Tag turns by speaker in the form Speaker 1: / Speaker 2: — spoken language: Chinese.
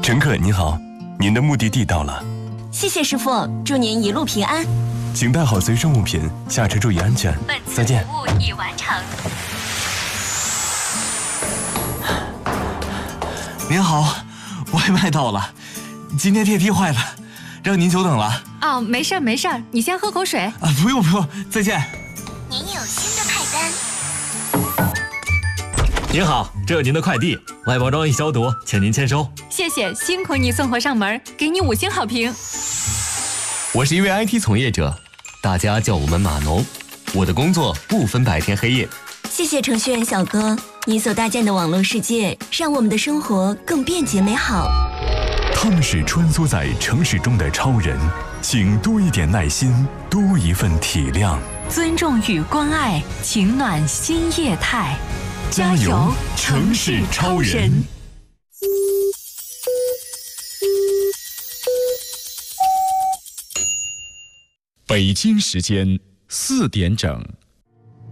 Speaker 1: 乘客您好，您的目的地到了。
Speaker 2: 谢谢师傅，祝您一路平安。
Speaker 1: 请带好随身物品，下车注意安全。再见。
Speaker 2: 服务已完成。
Speaker 3: 您好，外卖到了，今天电梯坏了，让您久等了。
Speaker 4: 哦，没事没事，你先喝口水。
Speaker 3: 啊，不用，再见。
Speaker 2: 您有新的派单。
Speaker 5: 您好，这是您的快递，外包装已消毒，请您签收。
Speaker 4: 谢谢，辛苦你送货上门，给你5星好评。
Speaker 6: 我是一位 IT 从业者，大家叫我们码农。我的工作不分白天黑夜。
Speaker 2: 谢谢程序员小哥，你所搭建的网络世界，让我们的生活更便捷美好。
Speaker 1: 他们是穿梭在城市中的超人，请多一点耐心，多一份体谅。
Speaker 4: 尊重与关爱，情暖新业态。
Speaker 1: 加油，城市超人！
Speaker 7: 北京时间4点整。